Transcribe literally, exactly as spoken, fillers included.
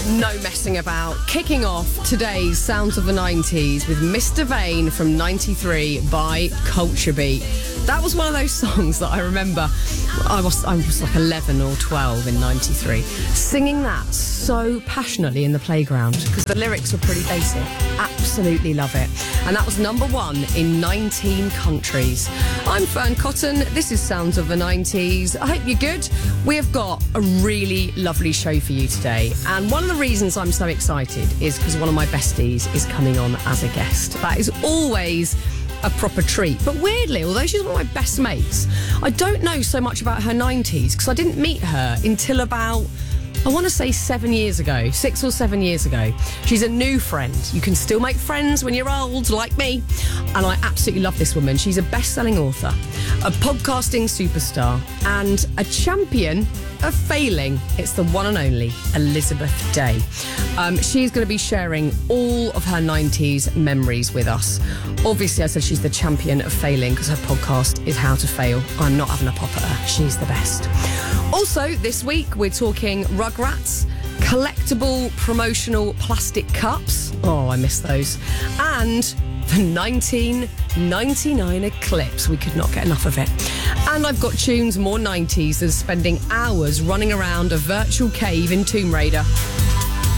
No messing about. Kicking off today's Sounds of the nineties with Mister Vane from ninety-three by Culture Beat. That was one of those songs that I remember. I was I was like eleven or twelve in ninety-three, singing that so passionately in the playground because the lyrics were pretty basic. Absolutely love it. And that was number one in nineteen countries. I'm Fern Cotton. This is Sounds of the nineties. I hope you're good. We have got a really lovely show for you today. And one of the reasons I'm so excited is because one of my besties is coming on as a guest. That is always a proper treat. But weirdly, although she's one of my best mates, I don't know so much about her nineties because I didn't meet her until about, I want to say seven years ago, six or seven years ago. She's a new friend. You can still make friends when you're old, like me. And I absolutely love this woman. She's a best-selling author, a podcasting superstar, and a champion of failing. It's the one and only Elizabeth Day. Um, she's going to be sharing all of her nineties memories with us. Obviously, I said she's the champion of failing because her podcast is How to Fail. I'm not having a pop at her. She's the best. Also, this week, we're talking Rugrats, collectible promotional plastic cups. Oh, I miss those. And the nineteen ninety-nine Eclipse. We could not get enough of it. And I've got tunes more nineties than spending hours running around a virtual cave in Tomb Raider.